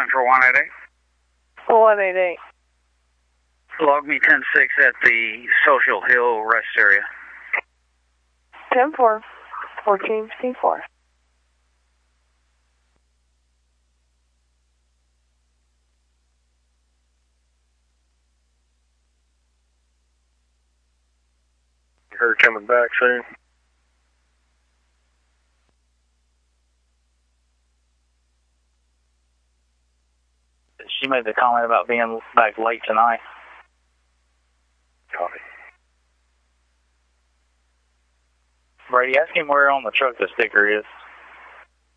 for 188. 188. Log me 10-6 at the Social Hill rest area. 10-4, 14-4. Her coming back soon. She made the comment about being back late tonight. Copy. Brady, ask him where on the truck the sticker is.